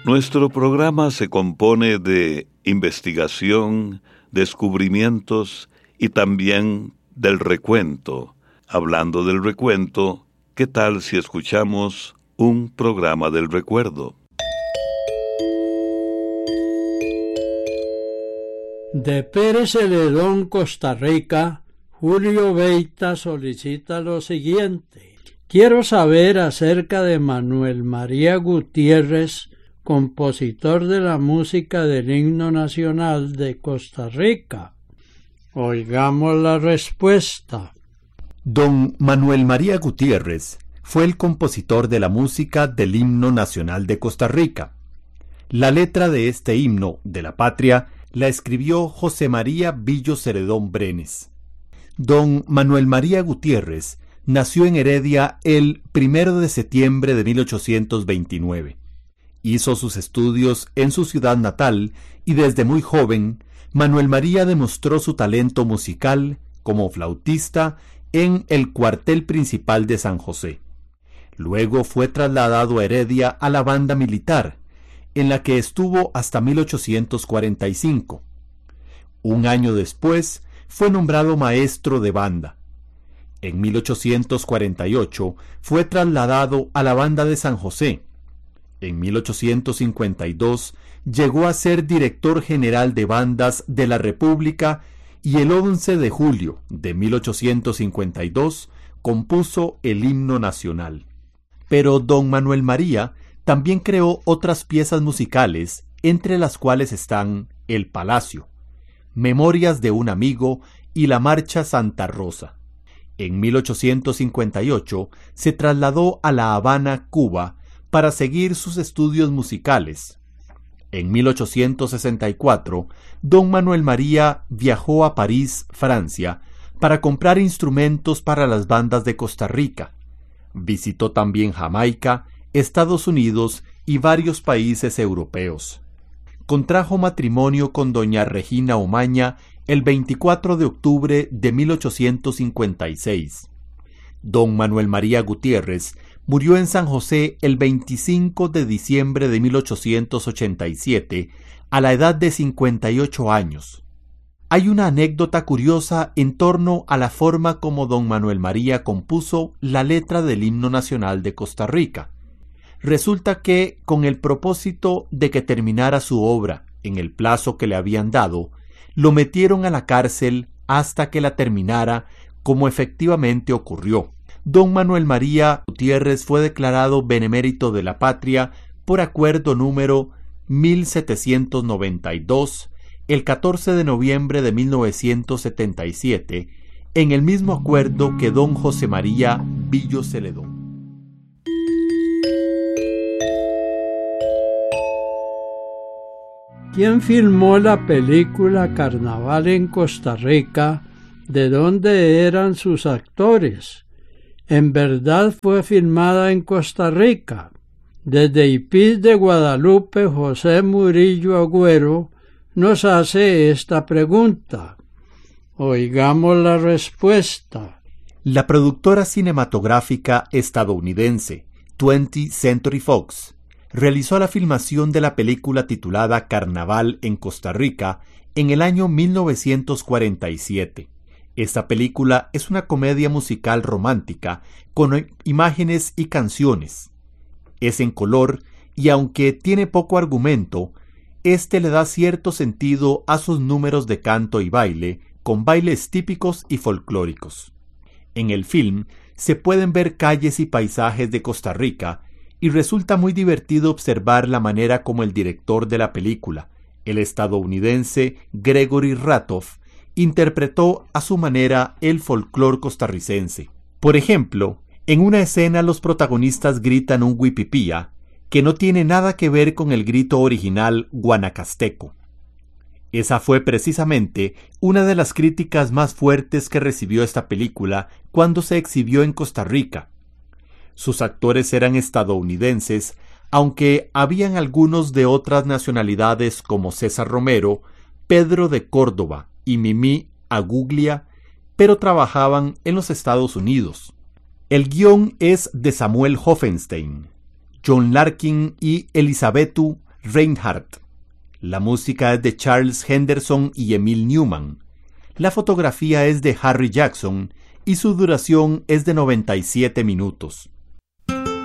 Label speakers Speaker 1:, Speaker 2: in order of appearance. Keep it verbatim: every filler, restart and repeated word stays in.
Speaker 1: Nuestro programa se compone de investigación, descubrimientos y también del recuento. Hablando del recuento, ¿qué tal si escuchamos un programa del recuerdo?
Speaker 2: De Pérez Celedón, Costa Rica, Julio Beita solicita lo siguiente. Quiero saber acerca de Manuel María Gutiérrez, compositor de la música del himno nacional de Costa Rica. Oigamos la respuesta.
Speaker 3: Don Manuel María Gutiérrez fue el compositor de la música del himno nacional de Costa Rica. La letra de este himno de la patria la escribió José María Billo Celedón Brenes. Don Manuel María Gutiérrez nació en Heredia el primero de septiembre de mil ochocientos veintinueve. Hizo sus estudios en su ciudad natal y desde muy joven, Manuel María demostró su talento musical como flautista en el cuartel principal de San José. Luego fue trasladado a Heredia a la banda militar, en la que estuvo hasta mil ochocientos cuarenta y cinco. Un año después, fue nombrado maestro de banda. En mil ochocientos cuarenta y ocho fue trasladado a la banda de San José. En mil ochocientos cincuenta y dos llegó a ser director general de bandas de la República y el once de julio de mil ochocientos cincuenta y dos compuso el himno nacional. Pero don Manuel María también creó otras piezas musicales, entre las cuales están El Palacio, Memorias de un amigo y la Marcha Santa Rosa. En mil ochocientos cincuenta y ocho se trasladó a La Habana, Cuba, para seguir sus estudios musicales. En mil ochocientos sesenta y cuatro, don Manuel María viajó a París, Francia, para comprar instrumentos para las bandas de Costa Rica. Visitó también Jamaica, Estados Unidos y varios países europeos. Contrajo matrimonio con doña Regina Omaña el veinticuatro de octubre de mil ochocientos cincuenta y seis. Don Manuel María Gutiérrez murió en San José el veinticinco de diciembre de mil ochocientos ochenta y siete, a la edad de cincuenta y ocho años. Hay una anécdota curiosa en torno a la forma como don Manuel María compuso la letra del himno nacional de Costa Rica. Resulta que, con el propósito de que terminara su obra en el plazo que le habían dado, lo metieron a la cárcel hasta que la terminara, como efectivamente ocurrió. Don Manuel María Gutiérrez fue declarado benemérito de la patria por acuerdo número mil setecientos noventa y dos, el catorce de noviembre de mil novecientos setenta y siete, en el mismo acuerdo que don José María Billo Celedón.
Speaker 2: ¿Quién filmó la película Carnaval en Costa Rica? ¿De dónde eran sus actores? En verdad fue filmada en Costa Rica. Desde Ipiz de Guadalupe, José Murillo Agüero nos hace esta pregunta. Oigamos la respuesta.
Speaker 3: La productora cinematográfica estadounidense twentieth Century Fox realizó la filmación de la película titulada Carnaval en Costa Rica en el año mil novecientos cuarenta y siete. Esta película es una comedia musical romántica con imágenes y canciones. Es en color y aunque tiene poco argumento, este le da cierto sentido a sus números de canto y baile, con bailes típicos y folclóricos. En el film se pueden ver calles y paisajes de Costa Rica y resulta muy divertido observar la manera como el director de la película, el estadounidense Gregory Ratoff, interpretó a su manera el folclor costarricense. Por ejemplo, en una escena los protagonistas gritan un huipipía que no tiene nada que ver con el grito original guanacasteco. Esa fue precisamente una de las críticas más fuertes que recibió esta película cuando se exhibió en Costa Rica. Sus actores eran estadounidenses, aunque habían algunos de otras nacionalidades como César Romero, Pedro de Córdoba y Mimí Aguglia, pero trabajaban en los Estados Unidos. El guión es de Samuel Hoffenstein. John Larkin y Elisabetu Reinhardt. La música es de Charles Henderson y Emil Newman. La fotografía es de Harry Jackson y su duración es de noventa y siete minutos.